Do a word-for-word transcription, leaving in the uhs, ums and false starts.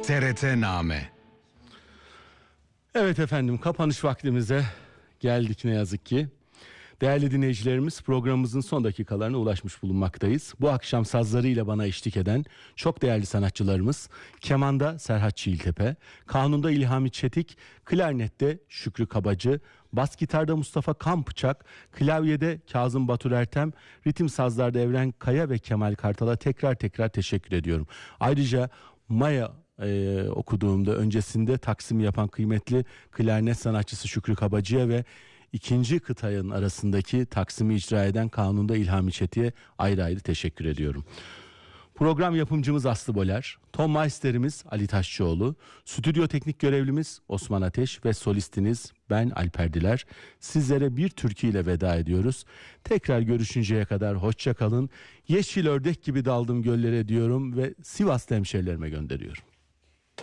T R T-name. Evet efendim, kapanış vaktimize geldik ne yazık ki. Değerli dinleyicilerimiz, programımızın son dakikalarına ulaşmış bulunmaktayız. Bu akşam sazlarıyla bana eşlik eden çok değerli sanatçılarımız: kemanda Serhat Çiğiltepe, kanunda İlhami Çetik, klarnette Şükrü Kabacı, bas gitarda Mustafa Kampçak, klavyede Kazım Batur Ertem, ritim sazlarda Evren Kaya ve Kemal Kartal'a tekrar tekrar teşekkür ediyorum. Ayrıca Maya Ee, okuduğumda öncesinde Taksim yapan kıymetli klarnet sanatçısı Şükrü Kabacı'ya ve ikinci kıtanın arasındaki Taksim'i icra eden kanunda İlhami Çetik'e ayrı ayrı teşekkür ediyorum. Program yapımcımız Aslı Boler, ton meisterimiz Ali Taşçıoğlu, stüdyo teknik görevlimiz Osman Ateş ve solistiniz ben Alper Diler. Sizlere bir türkü ile veda ediyoruz. Tekrar görüşünceye kadar hoşça kalın. Yeşil ördek gibi daldım göllere diyorum ve Sivas'ta hemşerilerime gönderiyorum.